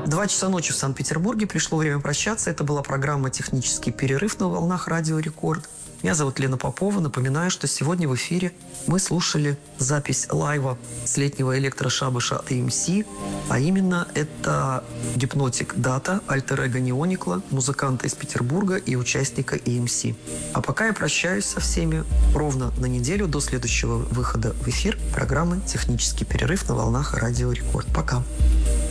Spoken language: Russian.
2 часа ночи в Санкт-Петербурге. Пришло время прощаться. Это была программа «Технический перерыв» на волнах Радио Рекорд. Меня зовут Лена Попова. Напоминаю, что сегодня в эфире мы слушали запись лайва с летнего электрошабаша от EMC. А именно это Гипнотик Дата, альтер-эго Неоникла, музыканта из Петербурга и участника EMC. А пока я прощаюсь со всеми ровно на неделю до следующего выхода в эфир программы «Технический перерыв» на волнах Радио Рекорд. Пока.